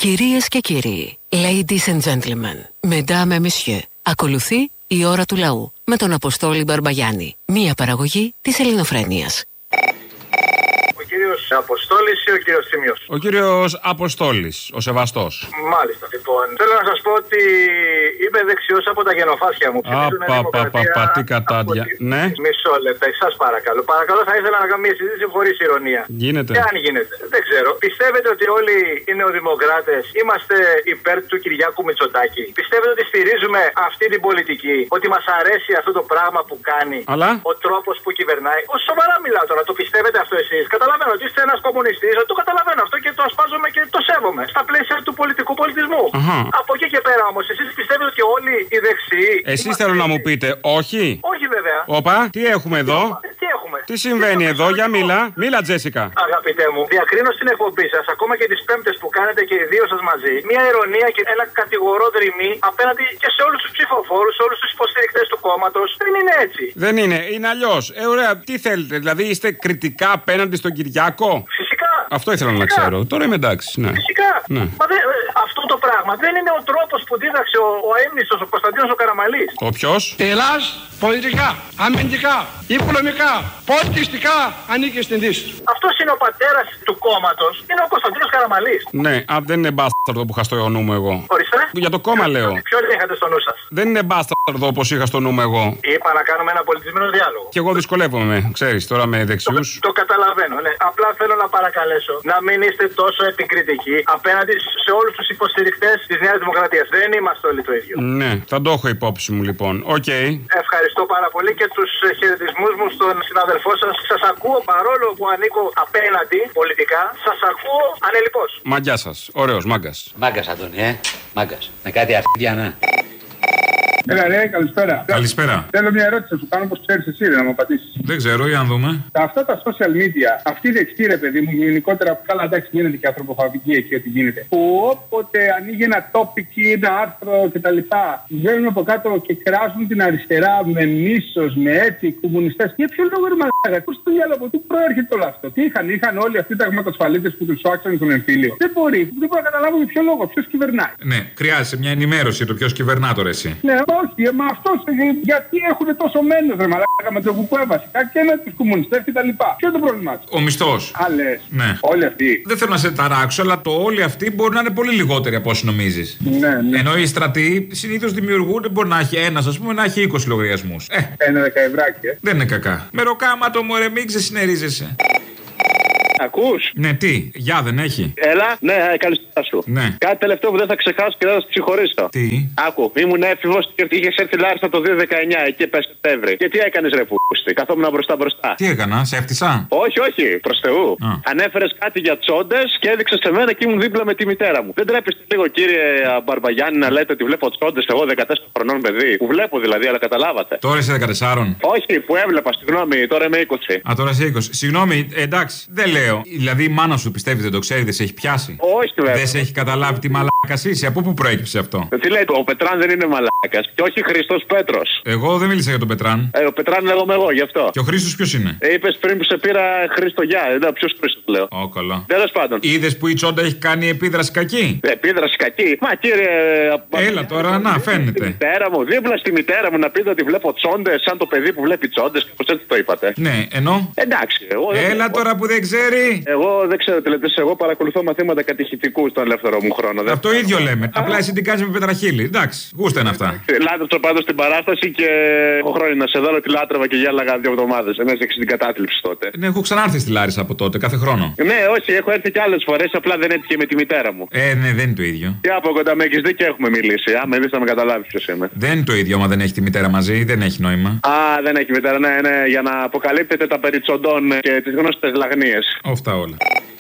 Κυρίες και κύριοι, ladies and gentlemen, mesdames et messieurs, ακολουθεί η ώρα του λαού με τον Αποστόλη Μπαρμπαγιάννη, μία παραγωγή της Ελληνοφρένειας. Ο κύριος Αποστόλης ή ο κύριος Θήμιος? Ο κύριος Αποστόλης, ο σεβαστός. Μάλιστα. Λοιπόν, θέλω να σας πω ότι είμαι δεξιός από τα γενοφάσκια μου. Τι κατάντια. Ναι. Μισό λεπτό, σας παρακαλώ. Παρακαλώ, θα ήθελα να κάνω μια συζήτηση χωρίς ηρωνία. Γίνεται. Και αν γίνεται. Δεν ξέρω. Πιστεύετε ότι όλοι οι νεοδημοκράτες είμαστε υπέρ του Κυριάκου Μητσοτάκη? Πιστεύετε ότι στηρίζουμε αυτή την πολιτική? Ότι μας αρέσει αυτό το πράγμα που κάνει? Αλλά ο τρόπος που κυβερνάει? Σοβαρά μιλάω τώρα. Το πιστεύετε αυτό εσείς? Καταλαβαίνω ότι είστε ένας κομμουνιστής, το καταλαβαίνω αυτό και το ασπάζομαι και το σέβομαι στα πλαίσια του πολιτικού πολιτισμού. Από εκεί και πέρα όμως, εσείς πιστεύετε ότι όλοι οι δεξιοί. Εσείς θέλω να μου πείτε, όχι. Όχι βέβαια. Όπα, τι έχουμε εδώ? Τι έχουμε? Τι συμβαίνει εδώ, για μίλα. Μίλα, Τζέσικα. Αγαπητέ μου, διακρίνω στην εκπομπή σας, ακόμα και τις πέμπτες που κάνετε και οι δύο σας μαζί, μια ειρωνία και ένα κατηγορό δρυμή απέναντι και σε όλους τους ψηφοφόρους, σε όλους τους υποστηρικτές του κόμματος. Δεν είναι έτσι. Δεν είναι, είναι αλλιώς. Ωραία, τι θέλετε, δηλαδή είστε κριτικά απέναντι στον Κυριάκο? Φυσικά. Αυτό ήθελα να ξέρω. Τώρα είμαι εντάξει. Ναι. Φυσικά. Ναι. Μα αυτό το πράγμα δεν είναι ο τρόπος που δίδαξε ο αείμνηστος, ο Κωνσταντίνος ο Καραμαλής. Ο ποιος? Ελλάς πολιτικά, αμυντικά, οικονομικά, πολιτιστικά ανήκει στην Δύση. Αυτός είναι ο πατέρας του κόμματος. Είναι ο Κωνσταντίνος Καραμαλής. Ναι, δεν είναι μπάσταρδο που είχα στο νου μου εγώ. Ορίστε. Για το κόμμα λέω. Ποιο είχατε στο νου σας? Δεν είναι μπάσταρδο όπως είχα στο νου μου εγώ. Είπα να κάνουμε ένα πολιτισμένο διάλογο. Και εγώ δυσκολεύομαι, ξέρεις, τώρα με δεξιούς. Το καταλαβαίνω, ναι. Απλά θέλω να παρακαλέσω να μην είστε τόσο επικριτικοί απέναντι σε όλους τους υποστηρικτές της Νέας Δημοκρατίας. Δεν είμαστε όλοι το ίδιο. Ναι, θα το έχω υπόψη μου λοιπόν. Οκ. Ευχαριστώ πάρα πολύ και τους χαιρετισμούς μου στον συναδελφό σας. Σας ακούω παρόλο που ανήκω απέναντι πολιτικά. Σας ακούω ανελιπώς. Μαγκιά σας. Ωραίος, μάγκας. Μάγκας, Αντώνη, μάγκας. Με κάτι αρχίδια, ναι. Έλα, ρε, καλησπέρα. Καλησπέρα. Θέλω μια ερώτηση να σου κάνω, όπως ξέρεις εσύ, να μου απαντήσεις. Δεν ξέρω, για να δούμε. Αυτά τα social media, αυτή η δεξί, ρε παιδί μου, γενικότερα, καλά, εντάξει, γίνεται και ανθρωποφαγική εκεί, ό,τι γίνεται. Που όποτε ανοίγει ένα topic ή ένα άρθρο κτλ., βγαίνουν από κάτω και κράζουν την αριστερά με μίσος, με έτσι, κομμουνιστές. Για ποιο λόγο, ρε μαλάκα, πού στο διάλογο, πού προέρχεται όλο αυτό? Τι είχαν όλοι αυτοί οι ταγματασφαλίτες που τους άξανε τον εμφύλιο? Δεν μπορεί να καταλάβω για ποιο λόγο, ποιος κυβερνάει. Ναι, χρειάζεται μια ενημέρωση το ποιος κυβερνά τώρα εσύ. Ναι, όχι, μα αυτό γιατί έχουν τόσο μένος, ρε μαλάκα, με το κουκουέ βασικά και με τους κομμουνιστές κτλ. Ποιο είναι το πρόβλημά του? Ο μισθός. Άλλες. Ναι. Όλοι αυτοί. Δεν θέλω να σε ταράξω, αλλά το όλοι αυτοί μπορεί να είναι πολύ λιγότεροι από όσοι νομίζεις. Ναι. Ενώ οι στρατοί συνήθως δημιουργούν, μπορεί να έχει ένας, ας πούμε, να έχει 20 λογαριασμούς. Ένα δεκαευράκι. Δεν είναι κακά. Με ροκάματο μου, ρε, μην ξεσυνερίζεσαι. Ακούς? Ναι, τι, γεια δεν έχει. Έλα, ναι, καλησπέρα σου. Ναι. Κάτι τελευταίο που δεν θα ξεχάσω και δεν θα σε συγχωρήσω. Τι? Άκου, ήμουν έφηβος και είχες έρθει Λάρισα το 2019, εκεί πες Σεπτέμβρη. Και τι έκανες, ρε πούστη? Καθόμουν μπροστά. Τι έκανα, σε έφτισα? Όχι, προς Θεού. Ανέφερες κάτι για τσόντες και έδειξες σε μένα και ήμουν δίπλα με τη μητέρα μου. Δεν τρέπεστε λίγο, κύριε Μπαρμπαγιάννη, να λέτε ότι βλέπω τσόντες εγώ 14 χρονών παιδί? Που βλέπω δηλαδή, αλλά καταλάβατε. Τώρα είσαι 14. Όχι, που έβλεπα, συγγνώμη, τώρα είμαι 20. Α, τώρα είσαι 20. Συγγνώμη, εντάξει, δεν λέω. Δηλαδή η μάνα σου πιστεύει δεν το ξέρει, δεν σε έχει πιάσει? Όχι, βέβαια. Δεν σε έχει καταλάβει τι μαλάκα είσαι? Από πού προέκυψε αυτό? Τι λέει, ο Πετράν δεν είναι μαλάκας. Και όχι Χριστός Πέτρος. Εγώ δεν μίλησα για τον Πετράν. Ο Πετράν λέγομαι εγώ, γι' αυτό. Και ο Χρήστος ποιος είναι? Είπες πριν που σε πήρα Χρήστο Γεια. Ποιος Χρήστος λέω? Ω, καλά. Τέλος πάντων. Είδες που η τσόντα έχει κάνει επίδραση κακή? Επίδραση κακή. Μα κύριε. Έλα τώρα, να φαίνεται. Μητέρα μου, δίπλα στη μητέρα μου να πείτε ότι βλέπω τσόντες, σαν το παιδί που βλέπει τσόντες, κάπως έτσι το είπατε. Ναι, ενώ. Εντάξει, εγώ. Έλα τώρα που δεν ξέρει. Εγώ δεν ξέρω τι λέτε. Εγώ παρακολουθώ μαθήματα κατηχητικού στον ελεύθερο μου χρόνο. Αυτό ίδιο λέμε. Απλά εσύ τι κάνεις με πετραχύλι. Εντάξει, γούστα είναι αυτά. Λάτρεψα πάντως στην παράσταση και έχω χρόνια να σε δω ότι λάτρευα και γέλαγα 2 εβδομάδες. Ενώ έχεις την κατάθλιψη τότε. Ναι, έχω ξανάρθει στη Λάρισα από τότε, κάθε χρόνο. Ναι, όχι, έχω έρθει και άλλες φορές, απλά δεν έτυχε με τη μητέρα μου. Ναι, δεν είναι το ίδιο. Και από κοντά με έχεις δει και έχουμε μιλήσει. Άμα δεις θα με καταλάβεις ποιος είμαι. Δεν είναι το ίδιο, άμα δεν έχει τη μητέρα μαζί, δεν έχει νόημα. Α, δεν έχει μητέρα, ναι, για να αποκαλύπτετε τα περί τσοντών και τις γνωστές λαγνίες. Αυτά όλα.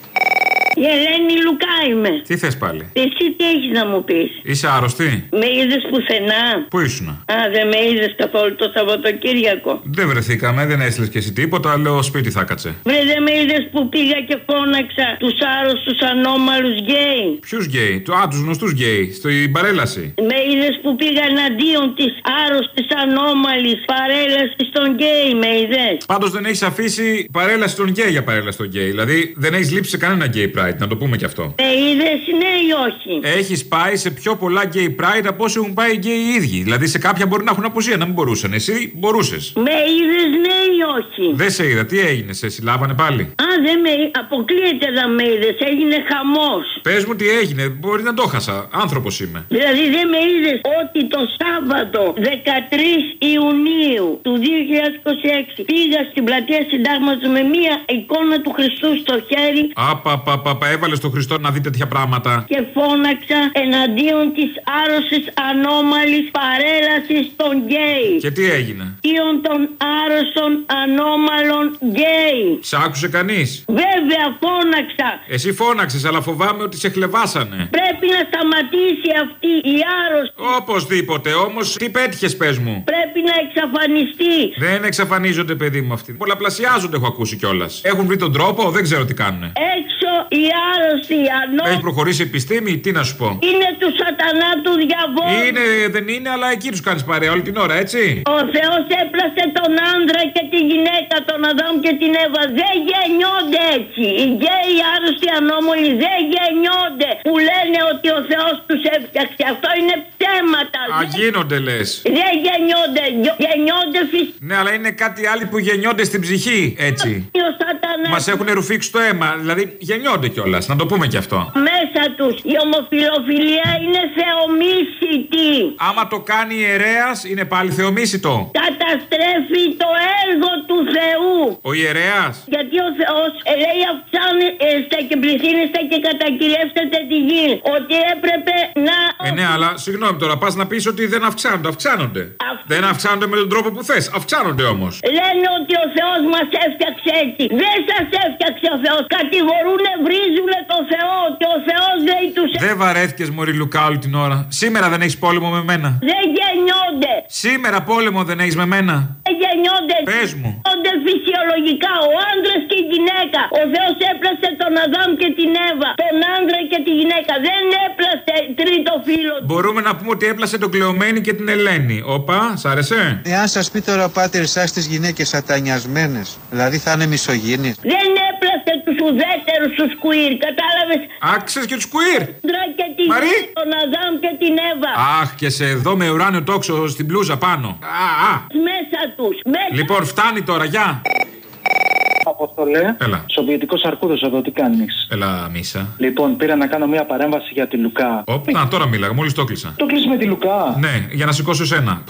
Η Ελένη Λουκά είμαι. Τι θες πάλι? Εσύ τι έχεις να μου πεις? Είσαι άρρωστη? Με είδες πουθενά? Πού ήσουνα? Δεν με είδες καθόλου το Σαββατοκύριακο? Δεν βρεθήκαμε, δεν έστειλες και εσύ τίποτα, λέω σπίτι θα κάτσε. Βρε, δεν με είδες που πήγα και φώναξα τους άρρωστους ανώμαλους γκέι? Ποιους γκέι? Τους γνωστούς γκέι, στην παρέλαση. Με είδες που πήγα εναντίον της άρρωστης ανώμαλης παρέλασης των γκέι, με είδες? Πάντως δεν έχεις αφήσει παρέλαση των γκέι για παρέλαση των γκέι. Δηλαδή δεν έχεις λείψει σε κανένα γκέι pride. pride, να το πούμε κι αυτό. Με είδες, ναι ή όχι? Έχεις πάει σε πιο πολλά gay pride από όσοι έχουν πάει gay οι ίδιοι. Δηλαδή σε κάποια μπορεί να έχουν απουσία, να μην μπορούσαν. Εσύ μπορούσες. Με είδες, ναι ή όχι? Δεν σε είδα, τι έγινε, σε συλλάβανε πάλι? Α, δεν με αποκλείεται να με είδες, έγινε χαμός. Πες μου τι έγινε, μπορεί να το χάσα. Άνθρωπος είμαι. Δηλαδή δεν με είδες ότι το Σάββατο 13 Ιουνίου του 2026 πήγα στην πλατεία Συντάγματος με μία εικόνα του Χριστού στο χέρι. Έβαλες τον Χριστό να δει τέτοια πράγματα. Και φώναξα εναντίον της άρρωσης ανώμαλης παρέλασης των γκέι. Και τι έγινε? Εναντίον των άρρωστων ανώμαλων γκέι. Σ' άκουσε κανείς? Βέβαια φώναξα. Εσύ φώναξες, αλλά φοβάμαι ότι σε χλεβάσανε. Πρέπει να σταματήσει αυτή η άρρωστη. Οπωσδήποτε, όμως τι πέτυχες, πες μου? Πρέπει να εξαφανιστεί. Δεν εξαφανίζονται, παιδί μου, αυτοί. Πολλαπλασιάζονται, έχω ακούσει κιόλας. Έχουν βρει τον τρόπο, δεν ξέρω τι κάνουνε. Έξω η άρρωστη ανώμαλη. Έχει προχωρήσει η επιστήμη, τι να σου πω. Είναι του σατανά του διαβόλου. Είναι, δεν είναι, αλλά εκεί τους κάνεις παρέα όλη την ώρα, έτσι. Ο Θεός έπλασε τον άντρα και τη γυναίκα, τον Αδάμ και την Εύα. Δεν γεννιόνται έτσι. Οι γκέι άρρωστοι ανώμαλοι δεν γεννιόνται. Που λένε ότι ο Θεός τους έφτιαξε. Αυτό είναι ψέματα. Α, γίνονται λες. Δεν γεννιόνται. Γεννιόνται φυσικά. Ναι, αλλά είναι κάτι άλλοι που γεννιόνται στην ψυχή, έτσι. Μας έχουν ρουφήξει το αίμα, δηλαδή γεννιόνται κιόλας, να το πούμε κι αυτό. Μέσα τους η ομοφιλοφιλία είναι θεομίσιτη. Άμα το κάνει ιερέας, είναι πάλι θεομίσιτο. Καταστρέφει το έργο του Θεού. Ο ιερέας. Γιατί ο Θεός λέει αυξάνεστε και πληθύνεστε και κατακυριεύσετε τη γη. Ότι έπρεπε να... Ναι, αλλά συγγνώμη τώρα, πας να πεις ότι δεν αυξάνονται. Αυξάνονται. Δεν αυξάνονται με τον τρόπο που θες. Αυξάνονται όμως. Λένε ότι ο Θεός μας έφτιαξε έτσι. Δεν σας έφτιαξε ο Θεός. Κατηγορούνε, βρίζουνε το Θεό. Και ο Θεός λέει τους... Δεν βαρέθηκες, μωρή Λουκά, όλη την ώρα. Σήμερα δεν έχεις πόλεμο με μένα. Δεν γεννιόνται. Σήμερα πόλεμο δεν έχεις με μένα. Δεν γεννιόνται. Πες μου. Γεννιόνται φυσιολογικά. Ο άντρας και η γυναίκα. Ο Θεός έπλασε τον Αδάμ και την Εύα. Τον άντρα και τη γυναίκα. Δεν έπλασε τρίτο φίλο. Μπορούμε να πούμε ότι έπλασε τον Κλεωμένη και την Ελένη. Όπα, σ' άρεσε? Εάν σας πει τώρα ο πάτερ σας τις γυναίκες σατανιασμένες, δηλαδή θα είναι μισογίνης. Δεν έπλασε τους ουδέτερους, τους κουίρ, κατάλαβες? Άξες και τους κουίρ. Μαρή. Τον Αδάμ και την Εύα. Αχ, και σε εδώ με ουράνιο τόξο στην μπλούζα πάνω. Μέσα τους. Λοιπόν, φτάνει τώρα, γεια. Απόστολε. Έλα. Σοβιετικός Αρκούδος εδώ, τι κάνεις? Έλα, Μίσα. Λοιπόν, πήρα να κάνω μια παρέμβαση για τη Λουκά. Να, τώρα μίλαγα, μόλις το κλείσα. Το κλείσει με τη Λουκά. Ναι, για να σηκώσω εσένα.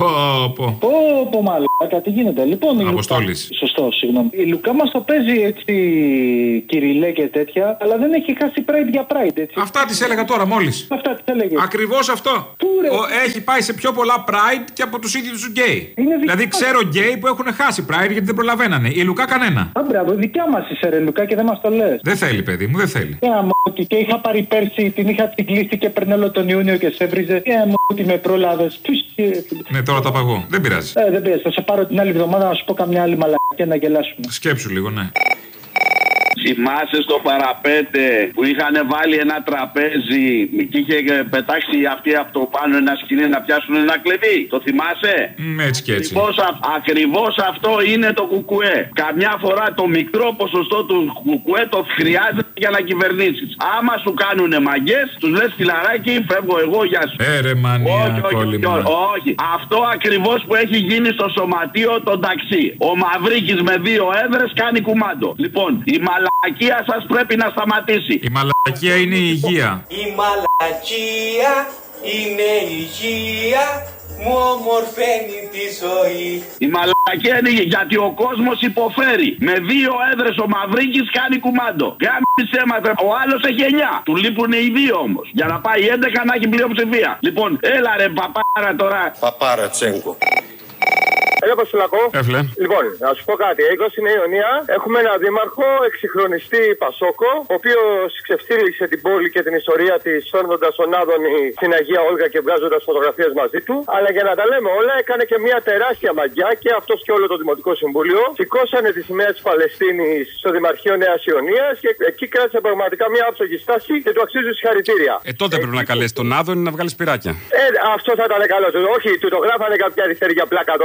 Πω, μαλάκα, τι γίνεται. Λοιπόν, Αποστόλης. Σωστό, συγγνώμη. Η Λουκά μας το παίζει έτσι, κυριλέ και τέτοια, αλλά δεν έχει χάσει pride για pride, έτσι. Αυτά τις έλεγα τώρα μόλις. Αυτά τις έλεγε. Ακριβώς αυτό. Έχει πάει σε πιο πολλά pride και από τους ίδιους τους γκέι. Δηλαδή ξέρω γκέι που έχουν χάσει pride γιατί δεν προλαβαίνανε. Η Λουκά κανένα. Μπράβο, δικιά μας είσαι ρε Λουκά και δεν μας το λες. Δεν θέλει, παιδί μου, δεν θέλει. Και είχα πάρει πέρσι, την είχα τσιγκλίσει και περνέλω τον Ιούνιο και σε έβριζε. Ότι με πρόλαβες. Ναι, τώρα τα παγώ. Δεν πειράζει. Δεν πειράζει. Θα σε πάρω την άλλη εβδομάδα να σου πω καμιά άλλη μαλακία να γελάσουμε. Σκέψου λίγο, ναι. Θυμάσαι στο παραπέντε που είχαν βάλει ένα τραπέζι και είχε πετάξει αυτοί από το πάνω ένα σκηνή να πιάσουν ένα κλειδί? Το θυμάσαι? Έτσι και έτσι. Ακριβώς αυτό είναι το κουκουέ. Καμιά φορά το μικρό ποσοστό του κουκουέ το χρειάζεται για να κυβερνήσεις. Άμα σου κάνουνε μαγκές, τους λες φιλαράκι, φεύγω εγώ, γεια σου. Όχι. Αυτό ακριβώς που έχει γίνει στο σωματείο των ταξί. Ο Μαυρίκης με 2 έδρες κάνει κουμάντο. Λοιπόν, η μαλακία σας πρέπει να σταματήσει. Η μαλακία είναι η υγεία. Η μαλακία είναι η υγεία, μου ομορφαίνει τη ζωή. Η μαλακία είναι γιατί ο κόσμος υποφέρει. Με 2 έδρες ο Μαυρίκης κάνει κουμάντο. Γάμισε μας, ο άλλος έχει 9. Του λείπουν οι 2 όμως. Για να πάει 11 να έχει πλειοψηφία. Λοιπόν, έλα ρε παπάρα τώρα. Παπάρα Τσέγκο. Έλα, Βασιλακό. Έφλε. Λοιπόν, να σου πω κάτι. Εγώ στην Ιωνία έχουμε ένα δήμαρχο, εξυγχρονιστή Πασόκο, ο οποίος ξεφτύλιξε την πόλη και την ιστορία της, φέρνοντας τον Άδωνη στην Αγία Όλγα και βγάζοντας φωτογραφίες μαζί του. Αλλά για να τα λέμε όλα, έκανε και μια τεράστια μαγιά και αυτός και όλο το Δημοτικό Συμβούλιο. Σηκώσανε τη σημαία της Παλαιστίνης στο Δημαρχείο Νέας Ιωνίας και εκεί κράτησε πραγματικά μια άψογη στάση και του αξίζει συγχαρητήρια. Τότε πρέπει να καλέσει τον Άδωνη να βγάλει σπυράκια. Αυτό θα ήταν καλό. Όχι, του το γράφανε κάποια αριστερή για πλάκα τον Άδωνη.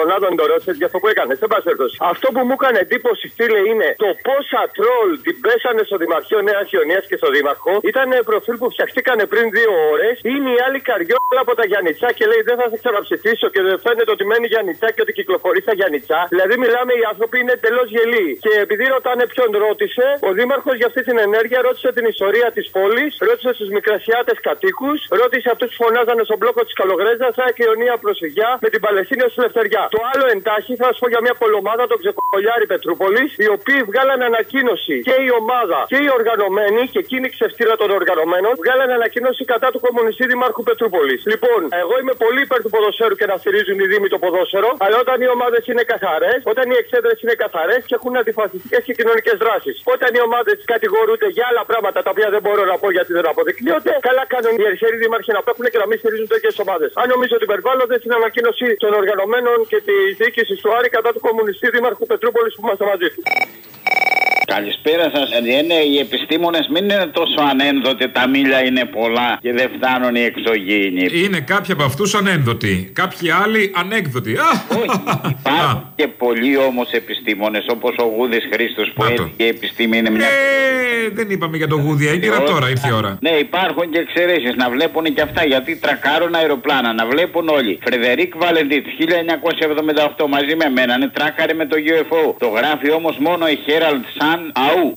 ρώτησε για αυτό που έκανε. Σε πάση περιπτώσει. Αυτό που μου έκανε εντύπωση, φίλε, είναι το πόσα τρόλ την πέσανε στο Δημαρχείο Νέας Ιωνίας και στο Δήμαρχο. Ήταν προφίλ που φτιαχτήκανε πριν 2 ώρες. Είναι η άλλη καριόλα από τα Γιαννιτσά και λέει δεν θα σε ξαναψηφίσω και δεν φαίνεται ότι μένει Γιαννιτσά και ότι κυκλοφορεί στα Γιαννιτσά. Δηλαδή μιλάμε οι άνθρωποι είναι τελώς γελοί. Και επειδή ρωτάνε ποιον ρώτησε, ο Δήμαρχος για αυτή την ενέργεια ρώτησε την ιστορία της πόλης, ρώτησε στους μικρασιάτες κατοίκους, ρώτησε αυτούς που φωνάζανε στον μπλόκο της Καλογρέζας, θα κοινωνία προσφυγιά με την Παλαιστίνη ως ελευθεριά. Το άλλο εντάχει θα σου πω για μια κολομάδα των Ξεκολιάρη Πετρούπολης, οι οποίοι βγάλανε ανακοίνωση και η ομάδα και οι οργανωμένοι και εκείνη η ξεφτύρα των οργανωμένων βγάλανε ανακοίνωση κατά του κομμουνιστή Δημάρχου Πετρούπολης. Λοιπόν, εγώ είμαι πολύ υπέρ του ποδοσφαίρου και να στηρίζουν οι Δήμοι το ποδόσφαιρο, αλλά όταν οι ομάδες είναι καθαρές, όταν οι εξέδρες είναι καθαρές και έχουν αντιφασιστικές και κοινωνικές δράσεις. Όταν οι ομάδες κατηγορούνται για άλλα πράγματα τα οποία δεν μπορώ να πω γιατί δεν αποδεικνύονται, καλά κάνουν οι αριστεροί δήμαρχοι να παίρνουν και να μην στηρίζουν τέτοιες ομάδες. Αν νομίζω ότι υπερβάλλονται στην ανακοίνωση των οργανωμένων και τη διοίκηση του Άρη κατά του κομμουνιστή Δήμαρχου Πετρούπολης που είμαστε μαζί του. Καλησπέρα σας. Είναι οι επιστήμονες, μην είναι τόσο ανένδοτοι, τα μίλια είναι πολλά και δεν φτάνουν οι εξωγήινοι. Είναι κάποιοι από αυτούς ανένδοτοι, κάποιοι άλλοι ανέκδοτοι. Όχι, υπάρχουν και πολλοί όμως επιστήμονες όπως ο Γούδης Χρήστος που έλεγε η επιστήμη είναι μια. Δεν είπαμε για το Γούδι, έγινε τώρα, ήρθε η ώρα. Ναι, υπάρχουν και εξαιρέσεις να βλέπουν και αυτά γιατί τρακάρουν αεροπλάνα, να βλέπουν όλοι. Φρεδερίκ Βαλεντίτ 1978 μαζί με μένα, ναι, τράκαρε με το UFO. Το γράφει όμως μόνο η Herald Sun. Αου!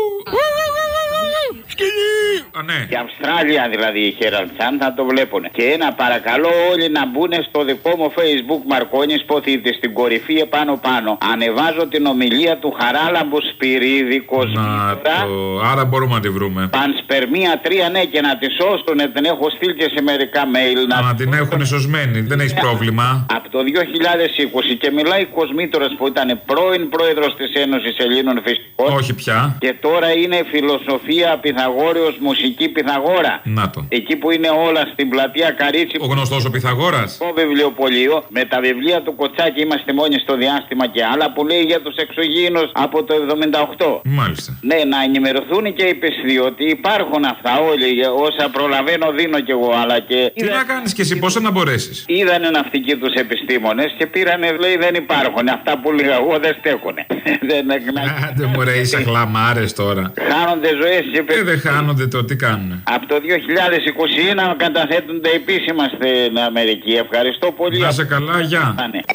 Ναι. Η Αυστράλια δηλαδή η Herald Sun θα το βλέπουν. Και ένα παρακαλώ όλοι να μπουν στο δικό μου Facebook Μαρκόνης Ποθήτης στην κορυφή επάνω πάνω. Ανεβάζω την ομιλία του Χαράλαμπου Σπυρίδη Κοσμήρα. Άρα μπορούμε να τη βρούμε. Πανσπερμία 3 ναι και να τη σώσουν. Την έχω στείλει και σε μερικά mail. Να την έχουν σωσμένη, δεν έχει πρόβλημα. Από το 2020 και μιλάει Κοσμήτωρας που ήταν πρώην πρόεδρος της Ένωσης Ελλήνων Φυσικών. Όχι πια. Και τώρα είναι φιλοσοφία Πυθαγόριος μουσική Πυθαγόρα. Να το. Εκεί που είναι όλα στην πλατεία Καρίτσι. Ο γνωστός ο Πυθαγόρας. Το βιβλιοπωλείο με τα βιβλία του Κοτσάκη είμαστε μόνοι στο διάστημα και άλλα που λέει για τους εξωγήινους από το 78. Μάλιστα. Ναι, να ενημερωθούν και οι πιστοί ότι υπάρχουν αυτά όλοι. Όσα προλαβαίνω δίνω κι εγώ. Αλλά και. Τι να κάνεις κι εσύ, πόσα να μπορέσεις. Είδανε ναυτικοί τους επιστήμονες και πήρανε, λέει, δεν υπάρχουν. Αυτά που λέγα εγώ δεν στέκουνε. Άντε μωρέ, είσαι χλαμάρες τώρα. Χάνονται ζωές και επιστήμονες. Δεν χάνονται το, τι κάνουνε. Από το 2021 καταθέτονται επίσημα στην Αμερική. Ευχαριστώ πολύ. Να είσαι καλά, γεια.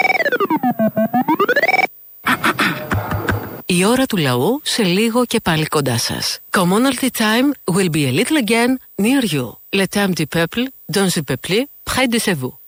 Η ώρα του λαού σε λίγο και πάλι κοντά σας. Commonalty time will be a little again near you. Le temps du peuple, dans le peuple, près de vous.